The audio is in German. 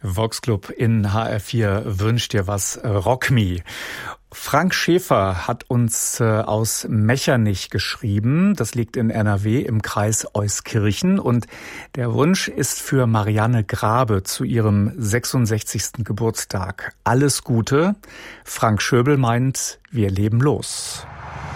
Vox Club in HR4 wünscht dir was, Rock Me. Frank Schäfer hat uns aus Mechernich geschrieben. Das liegt in NRW im Kreis Euskirchen. Und der Wunsch ist für Marianne Grabe zu ihrem 66. Geburtstag. Alles Gute. Frank Schöbel meint, wir leben los.